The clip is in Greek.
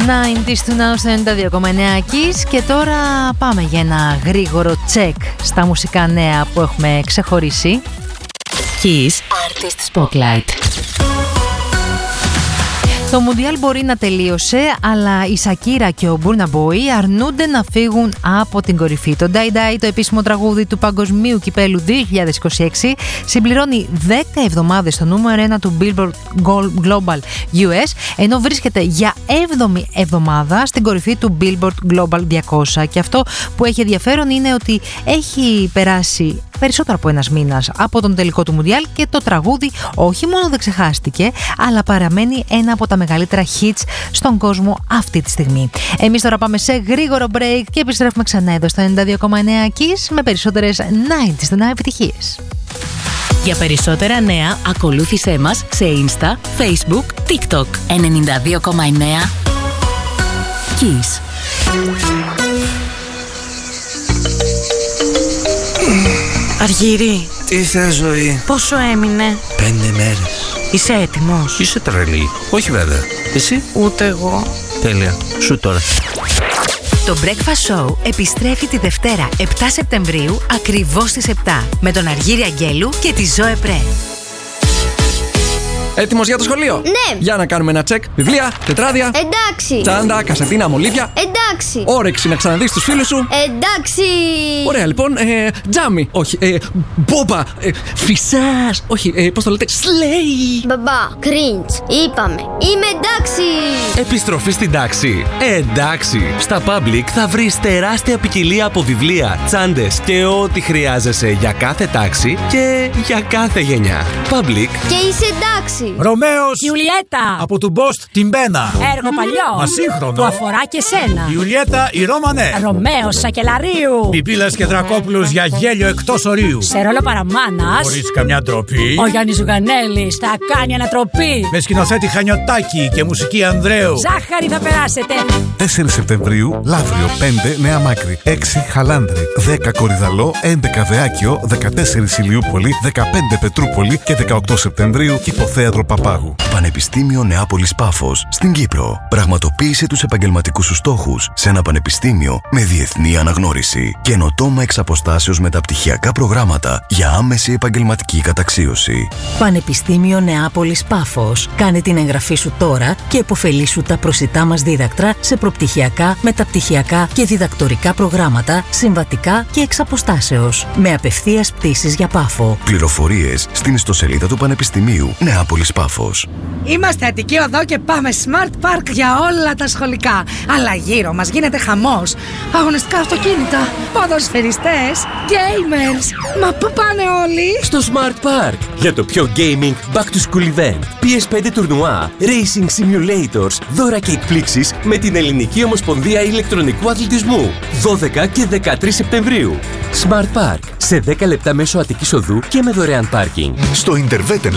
90's του Now στο 92,9 Kiss. Και τώρα πάμε για ένα γρήγορο check στα μουσικά νέα που έχουμε ξεχωρίσει. Kiss Artist Spotlight. Το Μουντιάλ μπορεί να τελείωσε, αλλά η Σακύρα και ο Burna Boy αρνούνται να φύγουν από την κορυφή. Το Die Die, το επίσημο τραγούδι του Παγκοσμίου Κυπέλου 2026, συμπληρώνει 10 εβδομάδες στο νούμερο 1 του Billboard Global US, ενώ βρίσκεται για 7η εβδομάδα στην κορυφή του Billboard Global 200. Και αυτό που έχει ενδιαφέρον είναι ότι έχει περάσει περισσότερο από ένας μήνας από τον τελικό του Μουντιάλ και το τραγούδι όχι μόνο δεν ξεχάστηκε, αλλά παραμένει ένα από τα μεγαλύτερα hits στον κόσμο αυτή τη στιγμή. Εμείς τώρα πάμε σε γρήγορο break και επιστρέφουμε ξανά εδώ στο 92,9 Kiss με περισσότερες 90's του Now επιτυχίες. Για περισσότερα νέα, ακολούθησέ μας σε Insta, Facebook, TikTok. 92,9 Kiss. Αργύρι. Τι θες, ζωή? Πόσο έμεινε? 5 μέρες. Είσαι έτοιμος? Είσαι τρελή? Όχι βέβαια. Εσύ? Ούτε εγώ. Τέλεια. Σου τώρα. Το Breakfast Show επιστρέφει τη Δευτέρα 7 Σεπτεμβρίου ακριβώς στις 7 με τον Αργύρη Αγγέλου και τη Ζωέ Πρέ. Έτοιμος για το σχολείο? Ναι. Για να κάνουμε ένα τσεκ. Βιβλία, τετράδια. Εντάξει. Τσάντα, κασετίνα, μολύβια. Εντάξει. Όρεξη να ξαναδείς τους φίλους σου. Εντάξει. Ωραία, λοιπόν. Τζάμι. Όχι. Μπόμπα. Φυσάς. Όχι. Πώς το λέτε? Σλέι. Μπαμπά, cringe. Είπαμε. Είμαι εντάξει. Επιστροφή στην τάξη. Εντάξει. Στα Public θα βρεις τεράστια ποικιλία από βιβλία, τσάντες και ό,τι χρειάζεσαι για κάθε τάξη και για κάθε γενιά. Public. Και είσαι εντάξει. Ρωμαίος Ιουλιέτα. από του Μπόστ την Μπένα. Έργο παλιό. Μα σύγχρονο. Που αφορά και σένα. Ιουλιέτα η Ρώμανε. Ρωμαίος Σακελαρίου. Πιπίλας και Δρακόπουλος για γέλιο εκτός ορίου. Σε ρόλο παραμάνας. Χωρίς καμιά ντροπή. Ο Γιάννης Ζουγανέλης θα κάνει ανατροπή. Με σκηνοθέτη Χανιωτάκη και μουσική Ανδρέου. Ζάχαρη θα περάσετε. 4 Σεπτεμβρίου, Λαύριο, 5 Νέα Μάκρη, 6 Χαλάνδρη, 10 Κορυδαλό, 11 Βεάκιο, 14 Ηλιούπολη, 15 Πετρούπολη και 18 Σεπτεμβρίου Κηποθέατρο Παπάγου. Πανεπιστήμιο Νεάπολης Πάφος στην Κύπρο. Πραγματοποίησε τους επαγγελματικούς σου στόχους σε ένα πανεπιστήμιο με διεθνή αναγνώριση. Καινοτόμα εξ αποστάσεως μεταπτυχιακά προγράμματα για άμεση επαγγελματική καταξίωση. Πανεπιστήμιο Νεάπολης Πάφος. Κάνε την εγγραφή σου τώρα και επωφελήσου τα προσιτά μας δίδακτρα σε προπτυχιακά, μεταπτυχιακά και διδακτορικά προγράμματα, συμβατικά και εξ αποστάσεως. Με απευθείας πτήσεις για Πάφο. Πληροφορίες στην ιστοσελίδα του Πανεπιστημίου Νεάπολης Πάφος. Είμαστε Αττική Οδό και πάμε Smart Park για όλα τα σχολικά. Αλλά γύρω μας γίνεται χαμός. Αγωνιστικά αυτοκίνητα, ποδοσφαιριστές, gamers. Μα πού πάνε όλοι? Στο Smart Park για το πιο gaming back to school event. PS5 τουρνουά, racing simulators, δώρα και εκπλήξεις με την Ελληνική Ομοσπονδία Ηλεκτρονικού Αθλητισμού. 12 και 13 Σεπτεμβρίου. Smart Park σε 10 λεπτά μέσω Αττικής Οδού και με δωρεάν πάρκινγκ. Στο Interveter